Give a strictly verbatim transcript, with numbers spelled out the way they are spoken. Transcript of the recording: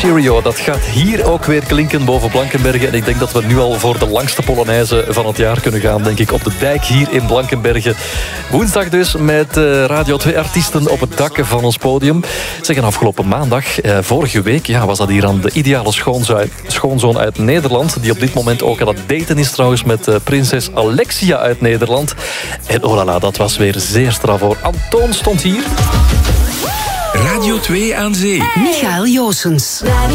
Cheerio. Dat gaat hier ook weer klinken boven Blankenberge. En ik denk dat we nu al voor de langste Polonaise van het jaar kunnen gaan, denk ik, op de dijk hier in Blankenberge. Woensdag dus met uh, Radio twee artiesten op het dak van ons podium. Zeggen afgelopen maandag, uh, vorige week, ja, was dat hier aan de ideale schoonzoon, schoonzoon uit Nederland, die op dit moment ook aan het daten is trouwens met uh, prinses Alexia uit Nederland. En oh la la, dat was weer zeer straf hoor. Antoon stond hier. Radio twee aan zee. Michael Joosens.